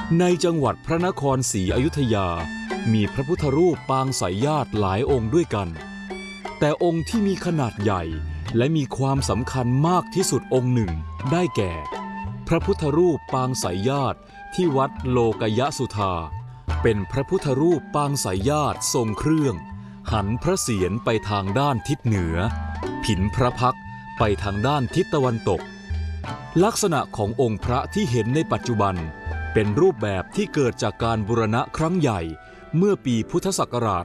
ในจังหวัดพระนครศรีอยุธยามีพระพุทธรูปปางสายญาติหลายองค์ด้วยกันแต่องค์ที่มีขนาดใหญ่และมีความสำคัญมากที่สุดองค์หนึ่งได้แก่พระพุทธรูปปางสายญาติที่วัดโลกยสุธาเป็นพระพุทธรูปปางสายญาติทรงเครื่องหันพระเศียรไปทางด้านทิศเหนือผินพระพักตร์ไปทางด้านทิศตะวันตกลักษณะขององค์พระที่เห็นในปัจจุบันเป็นรูปแบบที่เกิดจากการบูรณะครั้งใหญ่เมื่อปีพุทธศักราช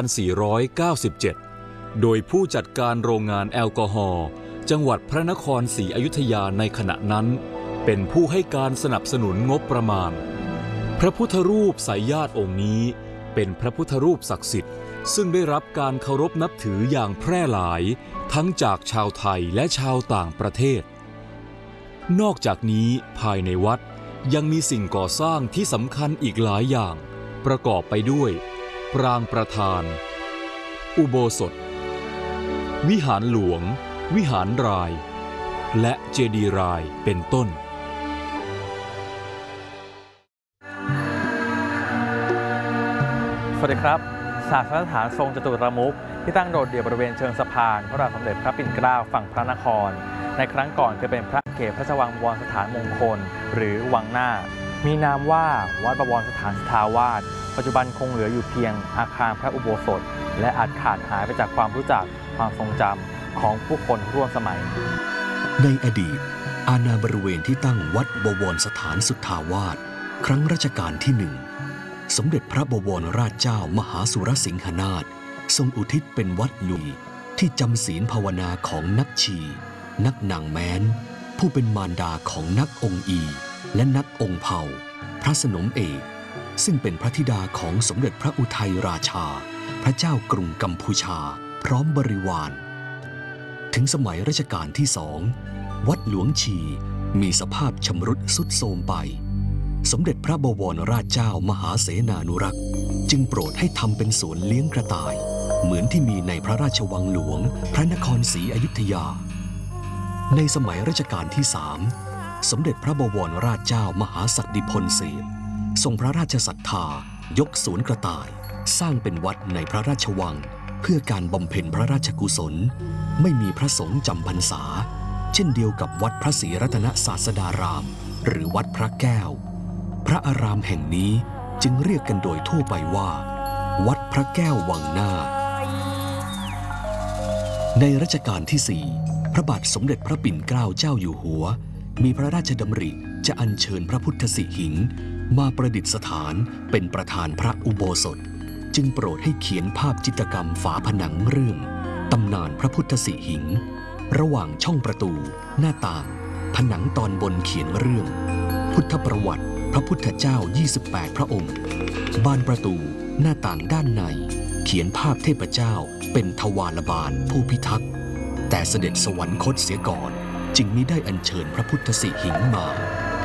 2497 โดยผู้จัดการโรงงานแอลกอฮอล์จังหวัดพระนครศรีอยุธยาในขณะนั้นเป็นผู้ให้การสนับสนุนงบประมาณพระพุทธรูปสายญาติองค์นี้เป็นพระพุทธรูปศักดิ์สิทธิ์ซึ่งได้รับการเคารพนับถืออย่างแพร่หลายทั้งจากชาวไทยและชาวต่างประเทศนอกจากนี้ภายในวัดยังมีสิ่งก่อสร้างที่สำคัญอีกหลายอย่างประกอบไปด้วยปรางประธานอุโบสถวิหารหลวงวิหารรายและเจดีย์รายเป็นต้นสวัสดีครับศาสนสถานทรงจตุรมุขที่ตั้งโดดเดี่ยวบริเวณเชิงสะพานพระบาทสมเด็จพระปิ่นเกล้าฝั่งพระนครในครั้งก่อนเคยเป็นพระเกศพระราชวังบวรสถานมงคลหรือวังหน้ามีนามว่าวัดบวรสถานสทาวาสปัจจุบันคงเหลืออยู่เพียงอาคารพระอุโบสถและอาจขาดหายไปจากความรู้จักความทรงจำของผู้คนร่วมสมัยในอดีตอาณาบริเวณที่ตั้งวัดบวรสถานสุทธาวาสครั้งรัชกาลที่1สมเด็จพระบวรราชเจ้ามหาสุรสิงหนาถทรงอุทิศเป็นวัดลุยที่จำศีลภาวนาของนักชีนักนางแม้นผู้เป็นมารดาของนักองค์อีและนักองค์เผ่าพระสนมเอกซึ่งเป็นพระธิดาของสมเด็จพระอุทัยราชาพระเจ้ากรุงกัมพูชาพร้อมบริวารถึงสมัยรัชกาลที่2วัดหลวงชีมีสภาพชำรุดทรุดโทรมไปสมเด็จพระบวรราชเจ้ามหาเสนานุรักษ์จึงโปรดให้ทำเป็นสวนเลี้ยงกระต่ายเหมือนที่มีในพระราชวังหลวงพระนครศรีอยุธยาในสมัยรัชกาลที่3สมเด็จพระบวรราชเจ้ามหาศักดิพลเสพทรงพระราชศรัทธายกสวนกระต่ายสร้างเป็นวัดในพระราชวังเพื่อการบำเพ็ญพระราชกุศลไม่มีพระสงฆ์จำพรรษาเช่นเดียวกับวัดพระศรีรัตนศาสดารามหรือวัดพระแก้วพระอารามแห่งนี้จึงเรียกกันโดยทั่วไปว่าวัดพระแก้ววังหน้าในรัชกาลที่4พระบาทสมเด็จพระปิ่นเกล้าเจ้าอยู่หัวมีพระราชดำริจะอัญเชิญพระพุทธสิหิงค์มาประดิษฐานเป็นประธานพระอุโบสถจึงโปรดให้เขียนภาพจิตรกรรมฝาผนังเรื่องตำนานพระพุทธสิหิงค์ระหว่างช่องประตูหน้าต่างผนังตอนบนเขียนเรื่องพุทธประวัติพระพุทธเจ้า28พระองค์บานประตูหน้าต่างด้านในเขียนภาพเทพเจ้าเป็นทวารบาลผู้พิทักษ์แต่เสด็จสวรรคตเสียก่อนจึงมิได้อัญเชิญพระพุทธสิหิงค์มา